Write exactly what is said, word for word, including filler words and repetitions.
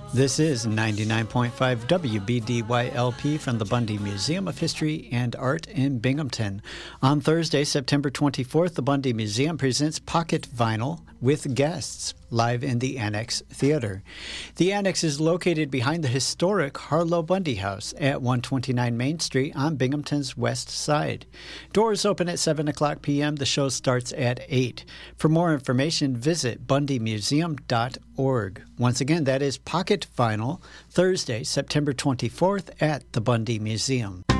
This is ninety-nine point five W B D Y L P from the Bundy Museum of History and Art in Binghamton. On Thursday, September twenty-fourth, the Bundy Museum presents Pocket Vinyl with guests live in the Annex Theater. The Annex is located behind the historic Harlow Bundy House at one twenty-nine Main Street on Binghamton's west side. Doors open at seven o'clock p.m. The show starts at eight. For more information, visit bundy museum dot org. Once again, that is Pocket Vinyl, Thursday, September twenty-fourth at the Bundy Museum.